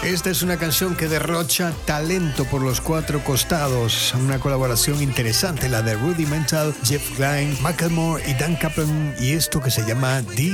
Esta es una canción que derrocha talento por los cuatro costados. Una colaboración interesante, la de Rudimental, Jeff Lynne, Macklemore y Dan Kaplan. Y esto que se llama